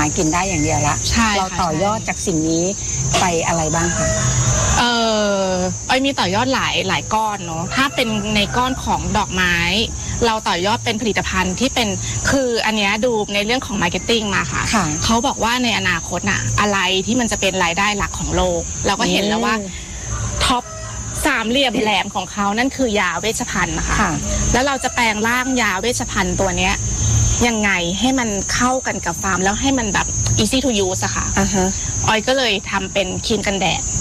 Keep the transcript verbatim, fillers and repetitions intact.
หากินได้อย่างเดียวละใช่เราต่อยอดจากสิ่งนี้ไปอะไรบ้างคะเออไอมีต่อยอดหลายหลายก้อนเนาะถ้าเป็นในก้อนของดอกไม้เราต่อยอดเป็นผลิตภัณฑ์ที่เป็นคืออันนี้ดูในเรื่องของมาร์เก็ตติ้งมาค่ะเขาบอกว่าในอนาคตน่ะอะไรที่มันจะเป็นรายได้หลักของโลกเราก็เห็นแล้วว่าท็อปสามเหลี่ยมแหลมของเขานั่นคือยาเวชภัณฑ์นะคะแล้วเราจะแปลงร่างยาเวชภัณฑ์ตัวเนี้ยยังไงให้มันเข้ากันกับฟาร์มแล้วให้มันแบบ easy to use อะค่ะออยก็เลยทำเป็นครีมกันแดด